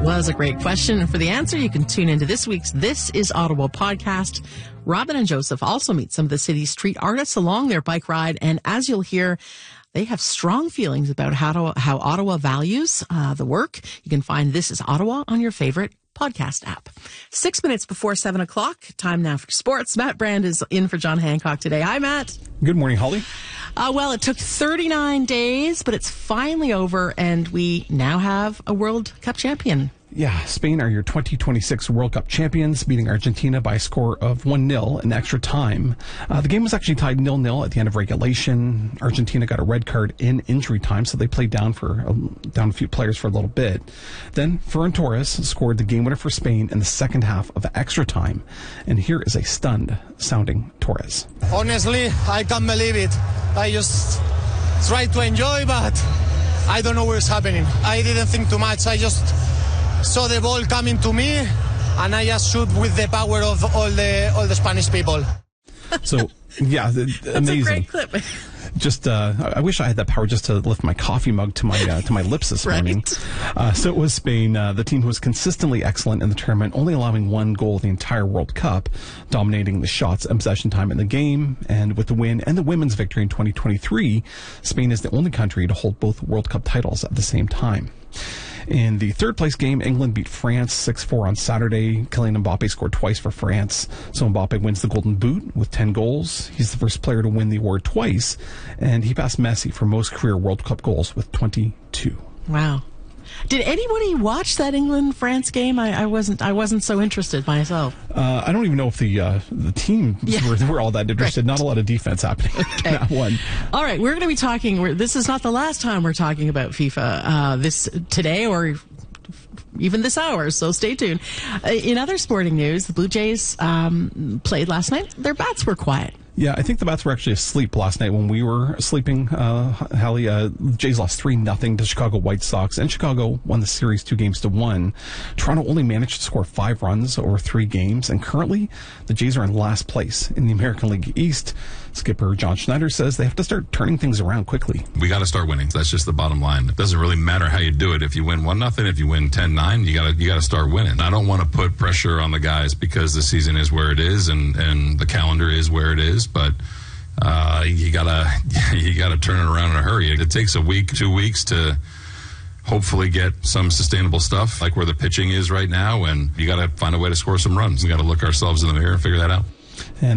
was a great question. And for the answer, you can tune into this week's This is Ottawa podcast. Robin and Joseph also meet some of the city's street artists along their bike ride. And as you'll hear, they have strong feelings about how Ottawa values the work. You can find This is Ottawa on your favorite podcast app. 6 minutes before 7 o'clock. Time now for sports. Matt Brand is in for John Hancock today. Hi, Matt. Good morning, Holly. Well, it took 39 days, but it's finally over, and we now have a World Cup champion. Yeah, Spain are your 2026 World Cup champions, beating Argentina by a score of 1-0 in extra time. The game was actually tied 0-0 at the end of regulation. Argentina got a red card in injury time, so they played down a few players for a little bit. Then Ferran Torres scored the game winner for Spain in the second half of extra time. And here is a stunned-sounding Torres. Honestly, I can't believe it. I just try to enjoy, but I don't know what's happening. I didn't think too much. I just saw the ball coming to me, and I just shoot with the power of all the Spanish people. So, yeah, That's amazing. a great clip. Just, I wish I had that power just to lift my coffee mug to my lips this morning. So it was Spain, the team who was consistently excellent in the tournament, only allowing one goal the entire World Cup, dominating the shots and possession time in the game. And with the win and the women's victory in 2023, Spain is the only country to hold both World Cup titles at the same time. In the third place game, England beat France 6-4 on Saturday. Kylian Mbappe scored twice for France. So Mbappe wins the Golden Boot with 10 goals. He's the first player to win the award twice. And he passed Messi for most career World Cup goals with 22. Wow. Did anybody watch that England-France game? I wasn't so interested myself. I don't even know if the teams were all that interested. Right. Not a lot of defense happening in that one. All right, we're going to be talking. This is not the last time we're talking about FIFA this today or even this hour, so stay tuned. In other sporting news, the Blue Jays played last night. Their bats were quiet. Yeah, I think the bats were actually asleep last night when we were sleeping. Hallie, Jays lost 3-0 to Chicago White Sox, and Chicago won the series 2-1. Toronto only managed to score 5 runs over 3 games, and currently the Jays are in last place in the American League East. Skipper John Schneider says they have to start turning things around quickly. We got to start winning. That's just the bottom line. It doesn't really matter how you do it. If you win 1-0, if you win 10-9, you got to start winning. I don't want to put pressure on the guys because the season is where it is and the calendar is where it is, but you gotta turn it around in a hurry. It takes a week, 2 weeks to hopefully get some sustainable stuff like where the pitching is right now, and you got to find a way to score some runs. We got to look ourselves in the mirror and figure that out. And